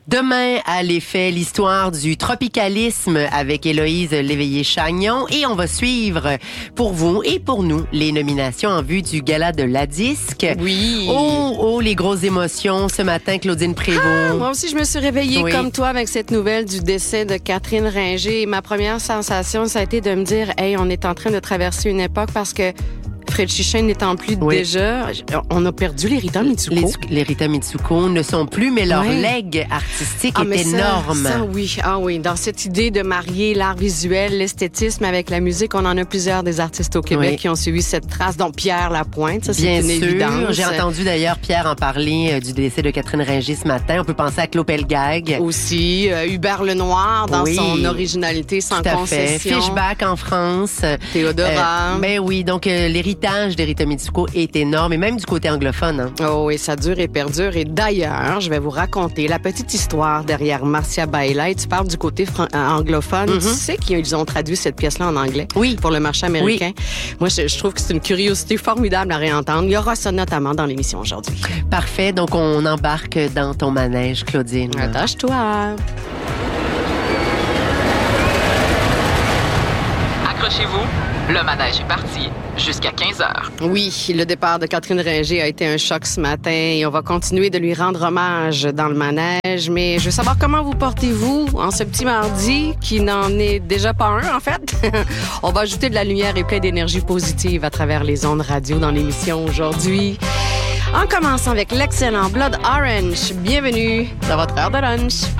Demain, à l'effet, l'histoire du tropicalisme avec Héloïse Léveillé-Chagnon et on va suivre pour vous et pour nous les nominations en vue du gala de la disque. Oui. Oh, les grosses émotions ce matin, Claudine Prévost. Moi aussi, je me suis réveillée Oui. comme toi avec cette nouvelle du décès de Catherine Ringer. Et ma première sensation, ça a été de me dire, hey, on est en train de traverser une époque parce que Fred Chichin n'étant plus Oui. déjà, on a perdu les Rita Mitsuko. Les Rita Mitsuko ne sont plus, mais leur Ouais. legs artistique mais est énorme. Ça, oui. Ah oui. Dans cette idée de marier l'art visuel, l'esthétisme avec la musique, on en a plusieurs des artistes au Québec Oui. qui ont suivi cette trace, dont Pierre Lapointe. Ça, Bien c'est une sûr. évidence. J'ai entendu d'ailleurs Pierre en parler du décès de Catherine Ringer ce matin. On peut penser à Claude Pelgag. Aussi, Hubert Lenoir dans Oui. son originalité sans Tout à fait. concession. Fishback en France. Théodora. Ben oui, donc l'héritage des Rita Mitsuko est énorme, et même du côté anglophone. Hein. Oh oui, ça dure et perdure. Et d'ailleurs, je vais vous raconter la petite histoire derrière Marcia Bailey. Tu parles du côté anglophone. Tu sais qu'ils ont traduit cette pièce-là en anglais Oui. pour le marché américain. Moi, je trouve que c'est une curiosité formidable à réentendre. Il y aura ça notamment dans l'émission aujourd'hui. Parfait, donc on embarque dans ton manège, Claudine. Attache-toi. Accrochez-vous, le manège est parti jusqu'à 15h. Oui, le départ de Catherine Ringer a été un choc ce matin et on va continuer de lui rendre hommage dans le manège. Mais je veux savoir comment vous portez-vous en ce petit mardi qui n'en est déjà pas un, en fait. On va ajouter de la lumière et plein d'énergie positive à travers les ondes radio dans l'émission aujourd'hui. En commençant avec l'excellent Blood Orange. Bienvenue dans votre heure de lunch.